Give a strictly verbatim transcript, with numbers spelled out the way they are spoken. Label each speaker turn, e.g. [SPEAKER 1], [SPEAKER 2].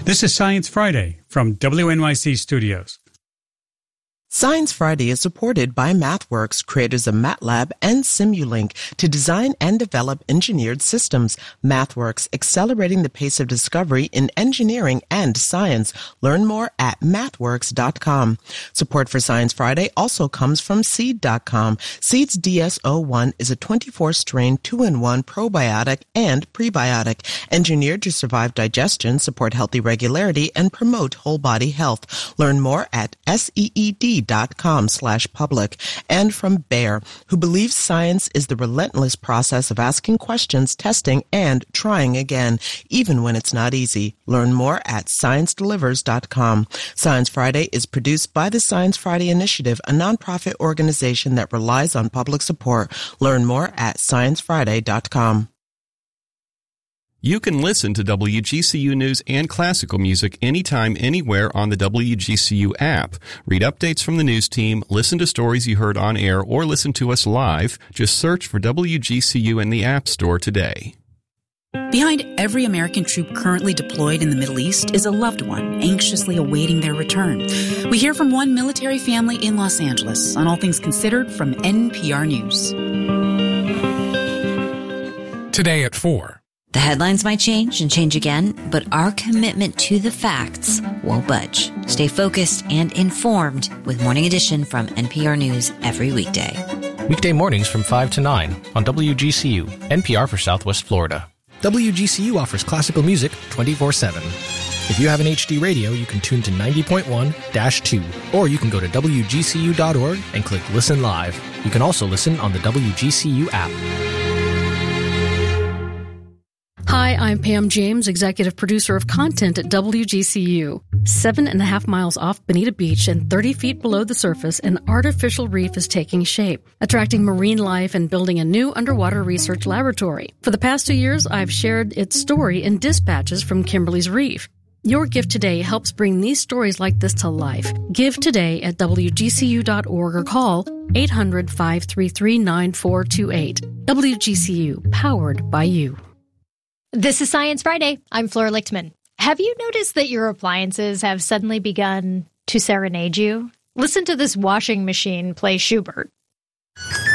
[SPEAKER 1] This is Science Friday from W N Y C Studios.
[SPEAKER 2] Science Friday is supported by MathWorks, creators of MATLAB and Simulink, to design and develop engineered systems. MathWorks, accelerating the pace of discovery in engineering and science. Learn more at mathworks dot com. Support for Science Friday also comes from seed dot com. Seed's D S O one is a twenty-four strain two in one probiotic and prebiotic, engineered to survive digestion, support healthy regularity, and promote whole body health. Learn more at seed dot com slash public. And from Bayer, who believes science is the relentless process of asking questions, testing, and trying again, even when it's not easy. Learn more at science delivers dot com. Science Friday is produced by the Science Friday Initiative, a nonprofit organization that relies on public support. Learn more at science friday dot com.
[SPEAKER 3] You can listen to W G C U News and classical music anytime, anywhere on the W G C U app. Read updates from the news team, listen to stories you heard on air, or listen to us live. Just search for W G C U in the App Store today.
[SPEAKER 4] Behind every American troop currently deployed in the Middle East is a loved one anxiously awaiting their return. We hear from one military family in Los Angeles on All Things Considered from N P R News.
[SPEAKER 5] Today at four.
[SPEAKER 6] The headlines might change and change again, but our commitment to the facts won't budge. Stay focused and informed with Morning Edition from N P R News every weekday.
[SPEAKER 7] Weekday mornings from five to nine on W G C U, N P R for Southwest Florida. W G C U offers classical music twenty-four seven. If you have an H D radio, you can tune to ninety point one dash two, or you can go to W G C U dot org and click Listen Live. You can also listen on the W G C U app.
[SPEAKER 8] Hi, I'm Pam James, executive producer of content at W G C U. Seven and a half miles off Bonita Beach and thirty feet below the surface, an artificial reef is taking shape, attracting marine life and building a new underwater research laboratory. For the past two years, I've shared its story in dispatches from Kimberly's Reef. Your gift today helps bring these stories like this to life. Give today at W G C U dot org or call eight hundred, five three three, nine four two eight. W G C U, powered by you.
[SPEAKER 9] This is Science Friday. I'm Flora Lichtman. Have you noticed that your appliances have suddenly begun to serenade you? Listen to this washing machine play Schubert.